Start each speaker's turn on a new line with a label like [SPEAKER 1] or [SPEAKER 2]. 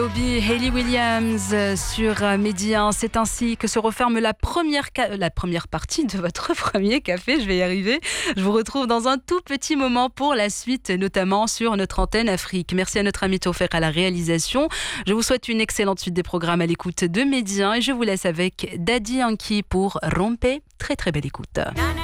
[SPEAKER 1] Bobby, Hayley Williams sur Midi 1. C'est ainsi que se referme la première partie de votre premier café. Je vais y arriver. Je vous retrouve dans un tout petit moment pour la suite, notamment sur notre antenne Afrique. Merci à notre ami Taufer à la réalisation. Je vous souhaite une excellente suite des programmes à l'écoute de Midi 1 et je vous laisse avec Daddy Yankee pour Rompe. Très très belle écoute.